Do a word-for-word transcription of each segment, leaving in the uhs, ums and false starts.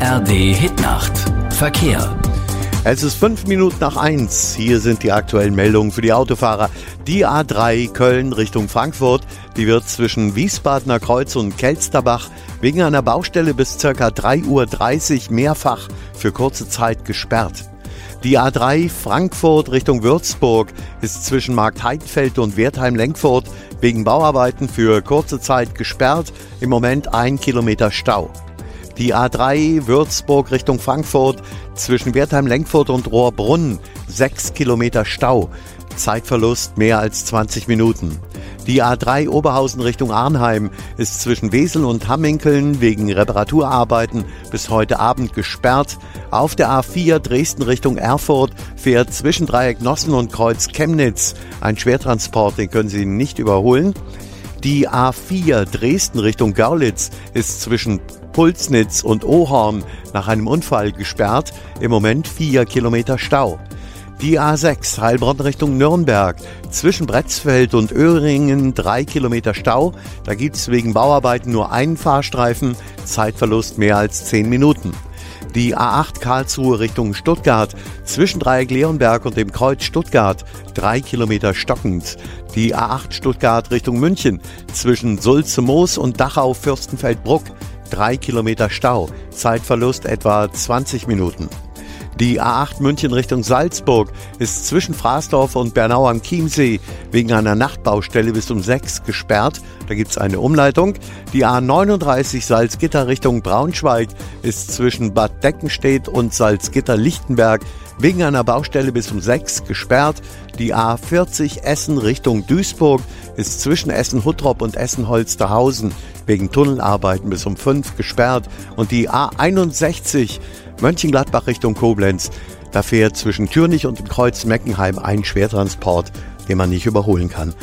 R D Hitnacht. Verkehr. Es ist fünf Minuten nach eins. Hier sind die aktuellen Meldungen für die Autofahrer. Die A drei Köln Richtung Frankfurt, die wird zwischen Wiesbadener Kreuz und Kelsterbach wegen einer Baustelle bis ca. drei Uhr dreißig mehrfach für kurze Zeit gesperrt. Die A drei Frankfurt Richtung Würzburg ist zwischen Marktheidfeld und Wertheim-Lenkfurt wegen Bauarbeiten für kurze Zeit gesperrt. Im Moment ein Kilometer Stau. Die A drei Würzburg Richtung Frankfurt zwischen Wertheim-Lenkfurt und Rohrbrunn sechs Kilometer Stau. Zeitverlust mehr als zwanzig Minuten. Die A drei Oberhausen Richtung Arnheim ist zwischen Wesel und Hamminkeln wegen Reparaturarbeiten bis heute Abend gesperrt. Auf der A vier Dresden Richtung Erfurt fährt zwischen Dreieck Nossen und Kreuz Chemnitz ein Schwertransport, den können Sie nicht überholen. Die A vier Dresden Richtung Görlitz ist zwischen Pulsnitz und Ohorn nach einem Unfall gesperrt. Im Moment vier Kilometer Stau. Die A sechs Heilbronn Richtung Nürnberg zwischen Bretzfeld und Öhringen drei Kilometer Stau. Da gibt es wegen Bauarbeiten nur einen Fahrstreifen, Zeitverlust mehr als zehn Minuten. Die A acht Karlsruhe Richtung Stuttgart zwischen Dreieck Leonberg und dem Kreuz Stuttgart drei Kilometer stockend. Die A acht Stuttgart Richtung München zwischen Sulze-Moos und Dachau-Fürstenfeldbruck drei Kilometer Stau, Zeitverlust etwa zwanzig Minuten. Die A acht München Richtung Salzburg ist zwischen Fraßdorf und Bernau am Chiemsee wegen einer Nachtbaustelle bis um sechs gesperrt. Da gibt es eine Umleitung. Die A neununddreißig Salzgitter Richtung Braunschweig ist zwischen Bad Deckenstedt und Salzgitter-Lichtenberg wegen einer Baustelle bis um sechs gesperrt. Die A vierzig Essen Richtung Duisburg ist zwischen Essen-Huttrop und Essen-Holsterhausen wegen Tunnelarbeiten bis um fünf gesperrt. Und die A einundsechzig Mönchengladbach Richtung Koblenz, da fährt zwischen Türnich und dem Kreuz Meckenheim ein Schwertransport, den man nicht überholen kann.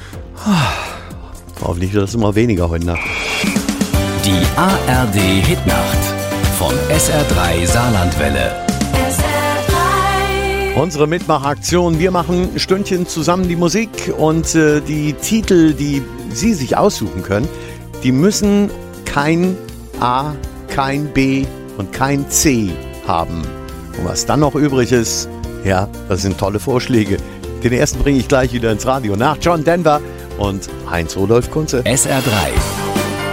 Hoffentlich wird das immer weniger heute Nacht. Die A R D Hitnacht von S R drei Saarlandwelle. Unsere Mitmachaktion, wir machen ein Stündchen zusammen die Musik und äh, die Titel, die Sie sich aussuchen können, die müssen kein A, kein B und kein C haben. Und was dann noch übrig ist, ja, das sind tolle Vorschläge. Den ersten bringe ich gleich wieder ins Radio nach John Denver und Heinz Rudolf Kunze. S R drei